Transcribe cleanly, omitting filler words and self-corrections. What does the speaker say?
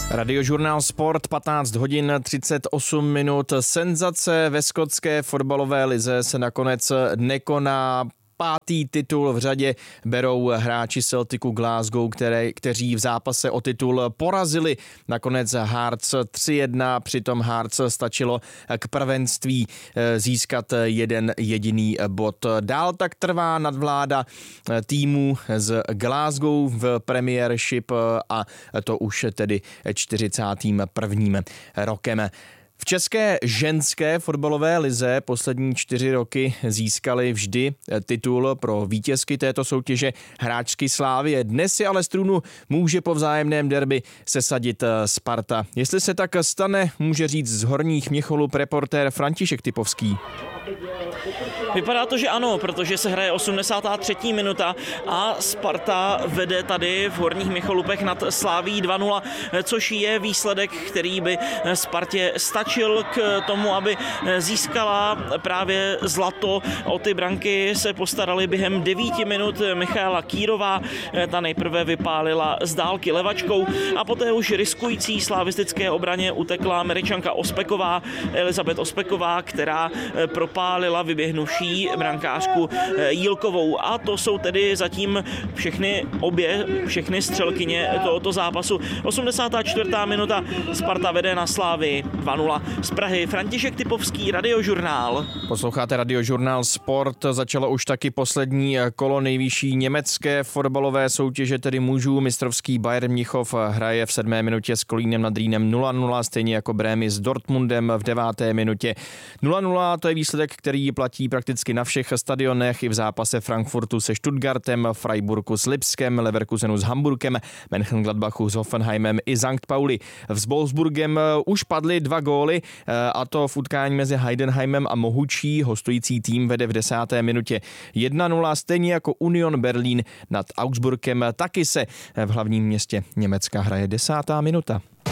Radiožurnál Sport, 15 hodin 38 minut. Senzace ve skotské fotbalové lize se nakonec nekoná. 5. titul v řadě berou hráči Celticu Glasgow, kteří v zápase o titul porazili nakonec Hearts 3-1. Přitom Hearts stačilo k prvenství získat jeden jediný bod. Dál tak trvá nadvláda týmů z Glasgow v Premiership a to už tedy 41. rokem. V české ženské fotbalové lize poslední 4 roky získali vždy titul pro vítězky této soutěže hráčky Slavie. Dnes si ale strunu může po vzájemném derby sesadit Sparta. Jestli se tak stane, může říct z Horních Měcholup reportér František Typovský. Vypadá to, že ano, protože se hraje 83. minuta a Sparta vede tady v Horních Měcholupech nad Slavií 2-0, což je výsledek, který by Spartě stačil k tomu, aby získala právě zlato. O ty branky se postarali během 9 minut Michaela Kýrová. Ta nejprve vypálila z dálky levačkou a poté už riskující slavistické obraně utekla Američanka Ospeková, Elizabeth Ospeková, která propálila vyběhnuvší brankářku Jílkovou. A to jsou tedy zatím všechny střelkyně tohoto zápasu. 84. minuta, Sparta vede na Slavii 2-0. Z Prahy František Typovský, Radiožurnál. Posloucháte Radiožurnál Sport. Začalo už taky poslední kolo nejvyšší německé fotbalové soutěže, tedy mužů. Mistrovský Bayern Mnichov hraje v 7. minutě s Kolínem nad Rýnem 0-0, stejně jako Brémy s Dortmundem v 9. minutě 0-0. To je výsledek, který platí prakticky na všech stadionech, i v zápase Frankfurtu se Stuttgartem, Freiburgu s Lipskem, Leverkusenu s Hamburgem, Mönchengladbachu s Hoffenheimem i St. Pauli. S Wolfsburgem už padly 2 góly, a to v utkání mezi Heidenheimem a Mohučí. Hostující tým vede v 10. minutě 1-0, stejně jako Union Berlin nad Augsburgem. Taky se v hlavním městě Německa hraje 10. minuta.